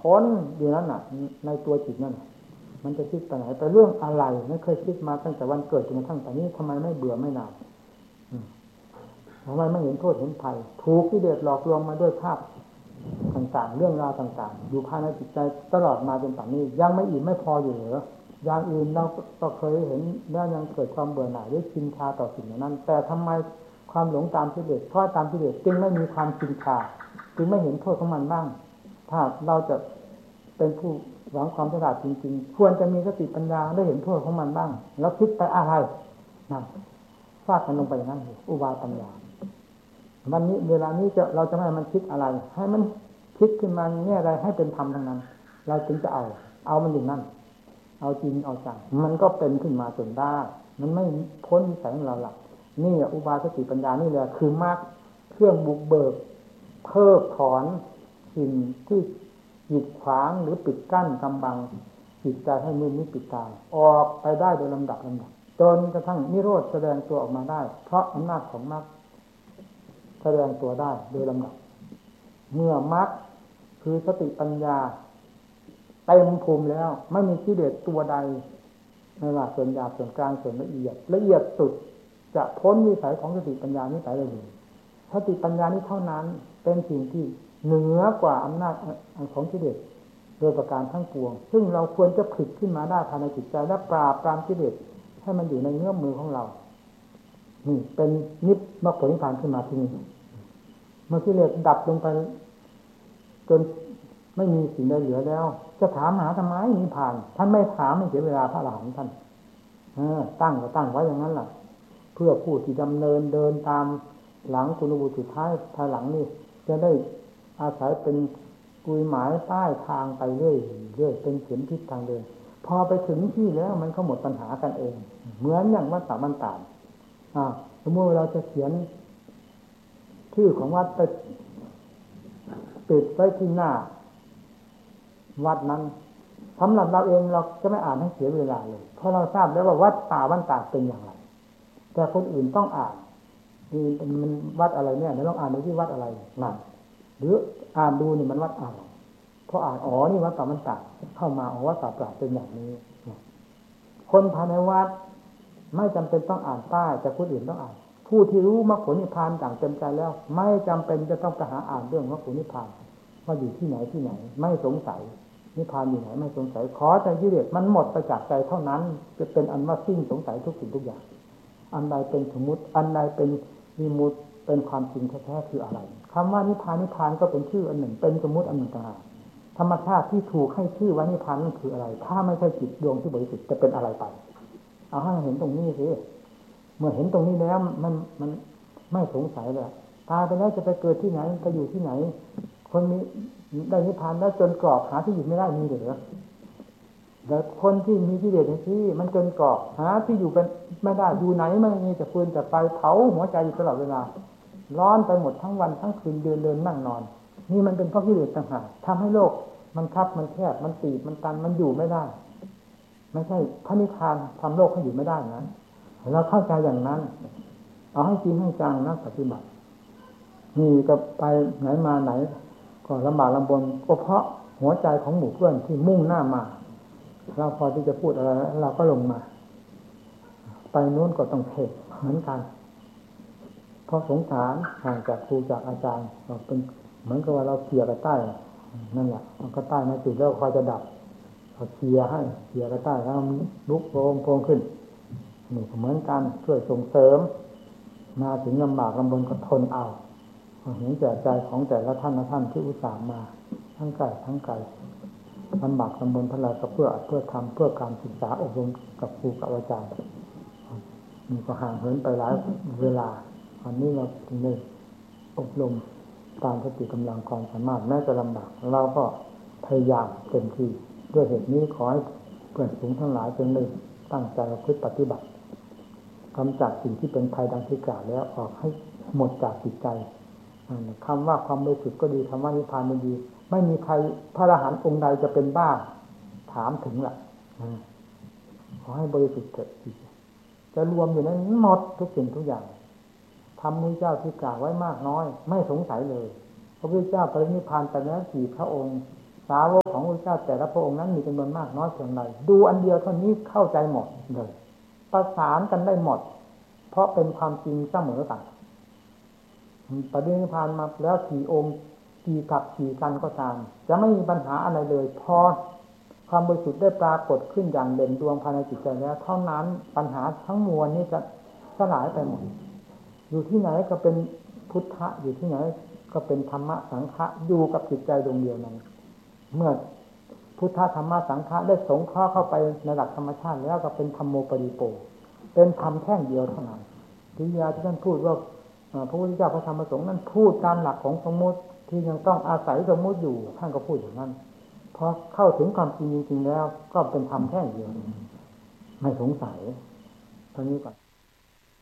พ้นอยู่นั้นน่ะในตัวจิตนั่นมันจะคิดไปไหนไปเรื่องอะไรไม่เคยคิดมาตั้งแต่วันเกิดจนกระทั่งตอนนี้ทำไมไม่เบื่อไม่หน่ายทำไมไม่เห็นโทษเห็นภัยถูกกิเลสหลอกลวงมาด้วยภาพต่างๆเรื่องราวต่างๆอยู่ภายในจิตใจตลอดมาจนป่านนี้ยังไม่อิ่มไม่พออยู่เหรออย่างอื่นเราก็เคยเห็นแล้วยังเกิดความเบื่อหน่ายด้วยชินชาต่อสิ่งนั้นแต่ทำไมความหลงตามกิเลสเพราะตามกิเลสจึงไม่มีความชินชาจึงไม่เห็นโทษของมันบ้างถ้าเราจะเป็นผู้หวังความฉลาดจริงๆควรจะมีสติปัญญาได้เห็นโทษของมันบ้างแล้วคิดไปอะไรนั่นฟาดกันลงไปอย่างนั้นอุบายปัญญาวันนี้เวลานี้เราจะไม่ให้มันคิดอะไรให้มันคิดขึ้นมาแง่ใดให้เป็นธรรมทั้งนั้นเราจึงจะเอามันอย่างนั้นเอาจริงเอาจังมันก็เป็นขึ้นมาจนได้มันไม่พ้นวิสัยของเราหลักนี่อุบายสติปัญญานี่แหละคือมรรคเครื่องบุกเบิกเพิกถอนสิ่งที่กีดขวางหรือปิดกั้นกำบังจิตใจให้มืดมิดปิดตาออกไปได้โดยลำดับจนกระทั่งนิโรธแสดงตัวออกมาได้เพราะอำนาจของมรรคแสดงตัวได้โดยลำดับเมื่อมรรคคือสติปัญญาเต็มภูมิแล้วไม่มีกิเลสตัวใดไม่ว่าส่วนหยาบส่วนกลางส่วนละเอียดสุดจะพ้นวิสัยของสติปัญญานี้ไปได้เลยสติปัญญานี้เท่านั้นเป็นสิ่งที่เหนือกว่าอำนาจของกิเลสโดยประการทั้งปวงซึ่งเราควรจะผลิตขึ้นมาได้ภายในจิตใจและปราบปรามกิเลสให้มันอยู่ในเงื้อมมือของเรานี่เป็นนิพมรรคผลนิพพานขึ้นมาที่นี่เมื่อกิเลสดับลงไปจนไม่มีสิ่งใดเหลือแล้วจะถามหาทำไมนิพพานท่านไม่ถามไม่เสียเวลาพระอรหันต์ท่านตั้งก็ตั้งไว้อย่างนั้นแหละเพื่อผู้ที่ดำเนินเดินตามหลังคุณบุตรสุดท้ายภายหลังนี่จะได้อาศัยเป็นกุยหมายป้ายทางไปเรื่อยเป็นเข็มทิศทางเดินพอไปถึงที่แล้วมันก็หมดปัญหากันเองเหมือนอย่างวัดสามัญตานสมมติเราจะเขียนชื่อของวัดไปติดไว้ที่หน้าวัดนั้นสำหรับเราเองเราจะไม่อ่านให้เสียเวลาเลยเพราะเราทราบแล้วว่าวัดป่าบ้านตาดเป็นอย่างไรแต่คนอื่นต้องอ่านนี่มันวัดอะไรเนี่ยเดี๋ยวลองอ่านดูที่วัดอะไรนั่นหรืออ่านดูนี่มันวัดอะไรพออ่านนี่วัดป่าบ้านตาดเข้ามาวัดป่าปราดเป็นอย่างนี้คนภายในวัดไม่จำเป็นต้องอ่านป้ายแต่คนอื่นต้องอ่านผู้ที่รู้มรรคผลนิพพานอย่างเต็มใจแล้วไม่จำเป็นจะต้องไปหาอ่านเรื่องมรรคผลนิพพานว่าอยู่ที่ไหนไม่สงสัยนิพพานอยู่ไหนไม่สงสัยขอแต่กิเลสมันหมดไปจากใจเท่านั้นจะเป็นอันว่าสิ้นสงสัยทุกสิ่งทุกอย่างอันใดเป็นสมมุติอันใดเป็นวิมุตติเป็นความจริงแท้ๆคืออะไรคำว่านิพพานก็เป็นชื่ออันหนึ่งเป็นสมมุติอันหนึ่งต่างหากธรรมชาติที่ถูกให้ชื่อว่านิพพานนั่นคืออะไรถ้าไม่ใช่จิตดวงที่บริสุทธิ์จะเป็นอะไรไปเอาให้เห็นตรงนี้สิเมื่อเห็นตรงนี้แล้วมันไม่สงสัยเลยตายไปแล้วจะไปเกิดที่ไหนไปอยู่ที่ไหนคนมีได้นิพพานแล้วจนกรอบหาที่อยู่ไม่ได้มีหรือแต่คนที่มีกิเลสที่มันจนกรอบหาที่อยู่เป็นไม่ได้อยู่ไหนไม่มีแต่ฟืนแต่ไฟเผาหัวใจอยู่ตลอดเวลาร้อนไปหมดทั้งวันทั้งคืนเดินนั่งนอนนี่มันเป็นเพราะกิเลสต่างหากทำให้โลกมันคับมันแคบมันตีบมันตันมันอยู่ไม่ได้ไม่ใช่พระนิพพานทำโลกให้อยู่ไม่ได้นั้นเราเข้าใจอย่างนั้นเอาให้จริงให้จังนะปฏิบัตินี่ก็ไปไหนมาไหนก็ลำบากลำบนก็เพราะหัวใจของหมู่เพื่อนที่มุ่งหน้ามาเราพอที่จะพูดอะไรเราก็ลงมาไปโน้นก็ต้องเทศเหมือนกันเพราะสงสารห่างจากครูจากอาจารย์เราเป็นเหมือนกับว่าเราเคลียร์กับใต้นั่นแหละมันก็ใต้มาจุดแล้วคอยจะดับเราเคลียร์ให้เคลียร์กับใต้แล้วลุกโพงขึ้นนี่เหมือนกันช่วยส่งเสริมมาถึงลำบากลำบนก็ทนเอาเห็นใจของแต่ละท่านที่อุตส่าห์มาทั้งไกลลำบากลำบนทั้งหลายก็เพื่อทำเพื่อการศึกษาอบรมกับครูกับอาจารย์มีก็ห่างเหินไปหลายเวลาวันนี้เราถึงได้อบรมตามสติกำลังความสามารถแม้จะลำบากเราก็พยายามเต็มที่ด้วยเหตุนี้ขอให้เพื่อนฝูงทั้งหลายจงได้ตั้งใจประพฤติปฏิบัติกำจัดสิ่งที่เป็นภัยดังที่กล่าวแล้วออกให้หมดจากจิตใจคำว่าความบริสุทธิ์ก็ดีคำว่านิพพานก็ดีไม่มีใครพระอรหันต์องค์ใดจะเป็นบ้าถามถึงล่ะขอให้บริสุทธิ์เถิดจะรวมอยู่ในนั้นหมดทุกสิ่งทุกอย่างธรรมพระเจ้าที่กล่าวไว้มากน้อยไม่สงสัยเลยพระพุทธเจ้าปรินิพพานไปแล้วกี่พระองค์สาวกของพระเจ้าแต่ละพระองค์นั้นมีจำนวนมากน้อยเพียงไรดูอันเดียวเท่านี้เข้าใจหมดเลยประสานกันได้หมดเพราะเป็นความจริงเสมอกันปฏินิพพานมาแล้วกี่องค์กี่กับกี่กันก็ตามจะไม่มีปัญหาอะไรเลยพอความบริสุทธิ์ได้ปรากฏขึ้นอย่างเด่นดวงภายในจิตใจแล้วเท่านั้นปัญหาทั้งมวลนี้จะสลายไปหมดอยู่ที่ไหนก็เป็นพุทธะอยู่ที่ไหนก็เป็นธรรมะสังฆะอยู่กับจิตใจดวงเดียวนั้นเมื่อพุทธะธรรมะสังฆะได้สงเคราะห์เข้าไปในหลักธรรมชาติแล้วก็เป็นธรรมโมปริโปเป็นธรรมแท่งเดียวเท่านั้นที่ยาที่ท่านพูดว่าพระพุทธเจ้าพระธรรมพระสงฆ์นั้นพูดตามหลักของสมมติที่ยังต้องอาศัยสมมติอยู่ท่านก็พูดอย่างนั้นพอเข้าถึงความจริงจริงแล้วก็เป็นธรรมแท่งเดียวไม่สงสัยเท่านี้ก่อน